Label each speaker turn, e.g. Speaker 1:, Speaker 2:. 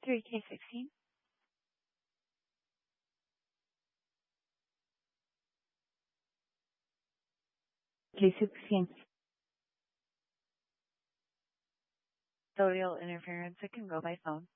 Speaker 1: 3K16.
Speaker 2: K16.
Speaker 1: Social interference. It can go by phone.